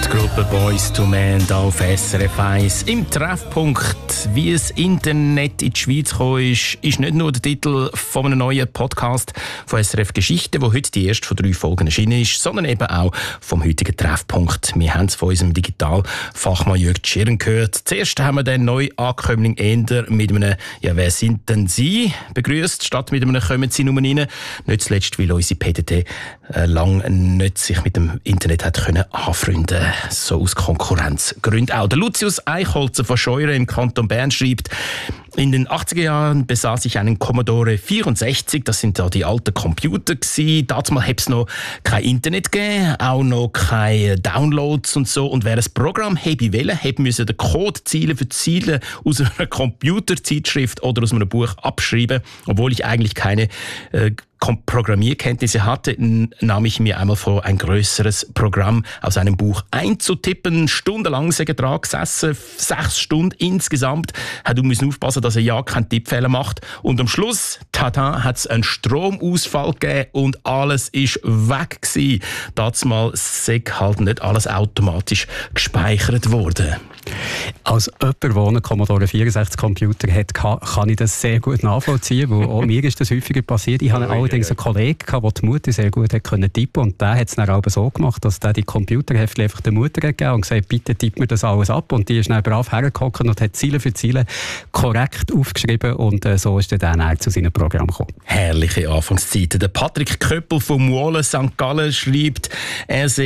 Gruppe Boyz II Men auf SRF 1. Im Treffpunkt, wie das Internet in die Schweiz gekommen ist nicht nur der Titel von einem neuen Podcast von SRF Geschichte, der heute die erste von 3 Folgen erschienen ist, sondern eben auch vom heutigen Treffpunkt. Wir haben es von unserem Digitalfachmann Jürg Tschirn gehört. Zuerst haben wir den neuen Ankömmling Ender mit einem «Ja, wer sind denn Sie?» begrüßt, statt mit einem «Kommen Sie nur rein». Nicht zuletzt, weil unsere PDT lange nicht sich mit dem Internet hat können anfreunden, so aus Konkurrenzgründen auch. Der Lucius Eichholzer von Scheuren im Kanton Bern schreibt: In den 80er Jahren besaß ich einen Commodore 64, das sind da die alten Computer gewesen. Damals hat es noch kein Internet gegeben, auch noch keine Downloads und so. Und wer ein Programm hätte wollen, hätte müssen den Code Ziele für Ziele aus einer Computerzeitschrift oder aus einem Buch abschreiben, obwohl ich eigentlich keine Programmierkenntnisse hatte, nahm ich mir einmal vor, ein grösseres Programm aus einem Buch einzutippen. Stundenlang sind dran gesessen, 6 Stunden insgesamt. Du musst aufpassen, dass er ja keinen Tippfehler macht. Und am Schluss, tada, hat es einen Stromausfall gegeben und alles ist weg gewesen. Damals sei halt nicht alles automatisch gespeichert worden. Als jemand, der einen Commodore 64 Computer hat, kann ich das sehr gut nachvollziehen, weil auch mir ist das häufiger passiert. Ich hatte allerdings einen Kollegen, der die Mutter sehr gut tippen konnte, und der hat es dann aber so gemacht, dass der die Computerheftchen einfach der Mutter gegeben und gesagt, bitte tipp mir das alles ab, und die ist dann brav hergehockt und hat Ziele für Ziele korrekt aufgeschrieben, und so ist dann zu seinem Programm gekommen. Herrliche Anfangszeiten. Der Patrick Köppel von Muolen St. Gallen schreibt, er sei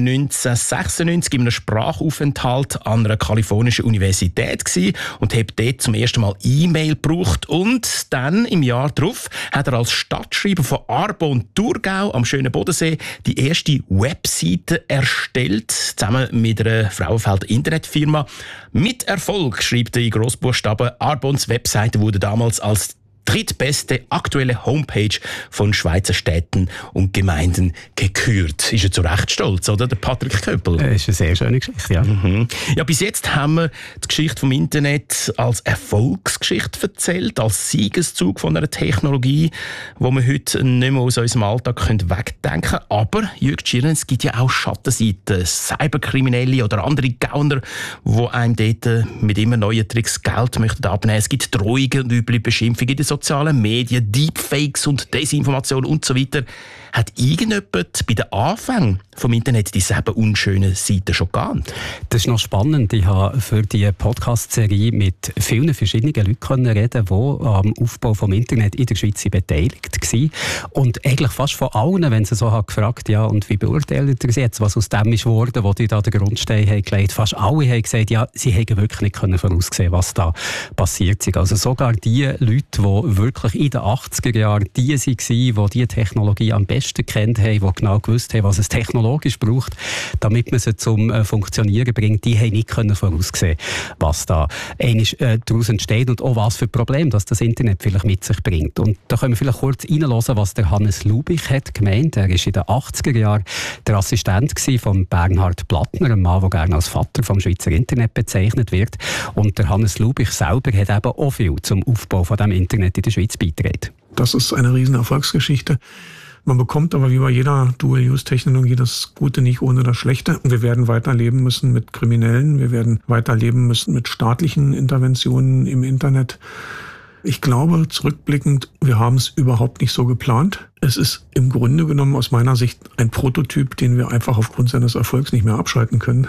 1996 in einem Sprachaufenthalt an einer kalifornischen Universität gewesen und hat dort zum ersten Mal E-Mail gebraucht, und dann im Jahr darauf hat er als Stadtschreiber von Arbon Thurgau am schönen Bodensee die erste Webseite erstellt, zusammen mit einer Frauenfelder Internetfirma. Mit Erfolg, schreibt er in Grossbuchstaben. Arbons Webseite wurde damals als drittbeste aktuelle Homepage von Schweizer Städten und Gemeinden gekürt. Ist er zu Recht stolz, oder, der Patrick Köppel? Das ist eine sehr schöne Geschichte, ja. Ja, bis jetzt haben wir die Geschichte vom Internet als Erfolgsgeschichte erzählt, als Siegeszug von einer Technologie, die wir heute nicht mehr aus unserem Alltag wegdenken können. Aber, Jürg Tschirn, es gibt ja auch Schattenseiten, Cyberkriminelle oder andere Gauner, die einem dort mit immer neuen Tricks Geld möchten abnehmen. Es gibt Drohungen und üble Beschimpfungen in den sozialen Medien, Deepfakes und Desinformation und so weiter. Hat irgendjemand bei den Anfängen vom Internet diese unschönen Seiten schon geahnt? Das ist noch spannend. Ich habe für die Podcast-Serie mit vielen verschiedenen Leuten reden, die am Aufbau vom Internet in der Schweiz beteiligt waren. Und eigentlich fast von allen, wenn sie so gefragt, ja, und wie beurteilt ihr es jetzt, was aus dem ist geworden, wo die da den Grundstein haben gelegt. Fast alle haben gesagt, ja, sie hätten wirklich nicht voraussehen, was da passiert ist. Also sogar die Leute, die wirklich in den 80er Jahren die waren, die Technologie am besten kennt haben, die genau gewusst haben, was es technologisch braucht, damit man sie zum Funktionieren bringt, die haben nicht voraussehen, was da daraus entsteht und auch was für Probleme das Internet vielleicht mit sich bringt. Und da können wir vielleicht kurz reinhören, was der Hannes Lubich hat gemeint. Er war in den 80er Jahren der Assistent von Bernhard Plattner, einem Mann, der gerne als Vater vom Schweizer Internet bezeichnet wird. Und der Hannes Lubich selber hat eben auch viel zum Aufbau von dem Internet in der Schweiz beigetragen. Das ist eine riesen Erfolgsgeschichte. Man bekommt aber wie bei jeder Dual-Use-Technologie das Gute nicht ohne das Schlechte. Wir werden weiterleben müssen mit Kriminellen, wir werden weiterleben müssen mit staatlichen Interventionen im Internet. Ich glaube, zurückblickend, wir haben es überhaupt nicht so geplant. Es ist im Grunde genommen aus meiner Sicht ein Prototyp, den wir einfach aufgrund seines Erfolgs nicht mehr abschalten können.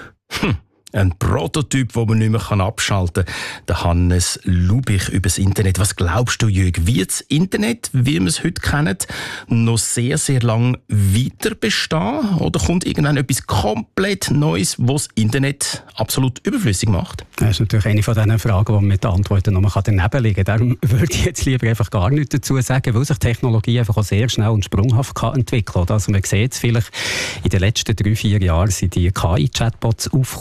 Ein Prototyp, den man nicht mehr abschalten kann. Der Hannes Lubich über das Internet. Was glaubst du, Jürg? Wird das Internet, wie wir es heute kennen, noch sehr, sehr lang weiter bestehen? Oder kommt irgendwann etwas komplett Neues, was das Internet absolut überflüssig macht? Das ist natürlich eine von diesen Fragen, die man mit den Antworten noch daneben liegen kann. Darum würde ich jetzt lieber einfach gar nichts dazu sagen, weil sich Technologie einfach auch sehr schnell und sprunghaft entwickeln kann. Also man sieht es vielleicht, in den letzten 3-4 Jahren sind die KI-Chatbots aufgekommen.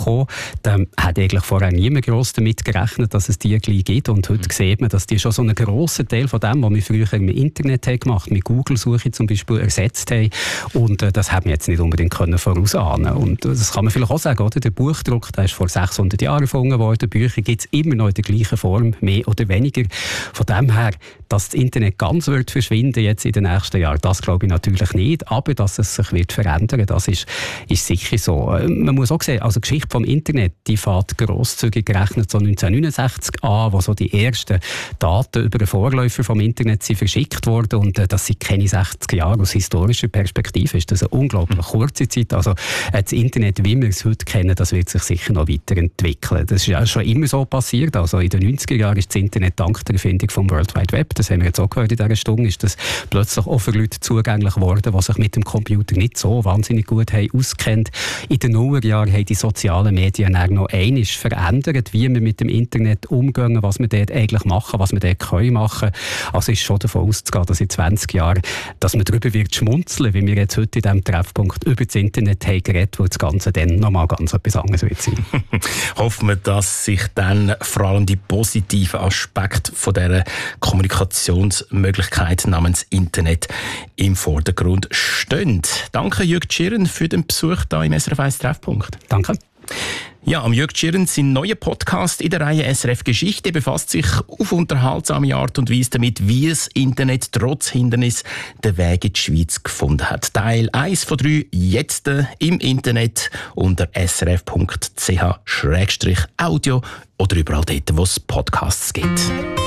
Da hat eigentlich vorher niemand gross damit gerechnet, dass es die gleich gibt. Und heute sieht man, dass die schon so einen grossen Teil von dem, was wir früher im Internet haben gemacht, mit Google-Suche zum Beispiel, ersetzt haben. Und das haben wir jetzt nicht unbedingt vorausahnen. Und das kann man vielleicht auch sagen, oder? Der Buchdruck, der ist vor 600 Jahren erfunden worden. Bücher gibt es immer noch in der gleichen Form, mehr oder weniger. Von dem her, dass das Internet ganz wird verschwinden jetzt in den nächsten Jahren, das glaube ich natürlich nicht. Aber dass es sich wird verändern, das ist sicher so. Man muss auch sehen, also die Geschichte vom Internet, die fängt grosszügig gerechnet so 1969 an, wo so die ersten Daten über den Vorläufer vom Internet sind verschickt wurden. Und das sind keine 60 Jahre. Aus historischer Perspektive ist das eine unglaublich kurze Zeit. Also das Internet, wie wir es heute kennen, das wird sich sicher noch weiterentwickeln. Das ist ja schon immer so passiert. Also in den 90er Jahren ist das Internet dank der Erfindung vom World Wide Web, das haben wir jetzt auch gehört in dieser Stunde, ist das plötzlich auch für Leute zugänglich geworden, die sich mit dem Computer nicht so wahnsinnig gut haben auskennt. In den Nullerjahren haben die sozialen Medien noch einmal verändert, wie wir mit dem Internet umgehen, was wir dort eigentlich machen, was wir dort machen können. Also ist schon davon auszugehen, dass in 20 Jahren, dass man darüber wird schmunzeln, wie wir jetzt heute in diesem Treffpunkt über das Internet haben geredet, wo das Ganze dann nochmal ganz etwas anderes wird sein. Hoffen wir, dass sich dann vor allem die positiven Aspekte von dieser Kommunikationsmöglichkeit namens Internet im Vordergrund stehen. Danke Jürg Tschirren für den Besuch hier im SRF 1 Treffpunkt. Danke. Ja, am Jürg Tschirren, sein neuer Podcast in der Reihe SRF Geschichte befasst sich auf unterhaltsame Art und Weise damit, wie das Internet trotz Hindernis den Weg in die Schweiz gefunden hat. Teil 1 von 3 jetzt im Internet unter srf.ch/audio oder überall dort, wo es Podcasts gibt.